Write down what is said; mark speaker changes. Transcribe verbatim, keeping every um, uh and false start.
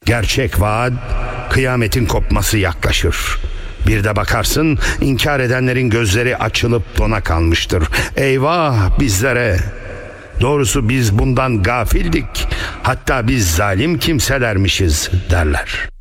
Speaker 1: Gerçek vaat, kıyametin kopması yaklaşır. Bir de bakarsın inkar edenlerin gözleri açılıp dona kalmıştır. Eyvah bizlere! Doğrusu biz bundan gafildik. Hatta biz zalim kimselermişiz derler.